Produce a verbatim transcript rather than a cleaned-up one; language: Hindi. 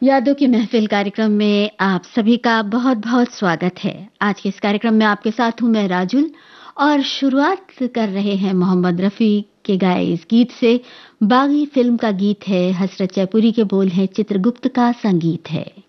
यादों की महफिल कार्यक्रम में आप सभी का बहुत-बहुत स्वागत है। आज के इस कार्यक्रम में आपके साथ हूँ मैं राजुल और शुरुआत कर रहे हैं मोहम्मद रफ़ी के गाए इस गीत से। बागी फिल्म का गीत है, हसरत जयपुरी के बोल हैं, चित्रगुप्त का संगीत है।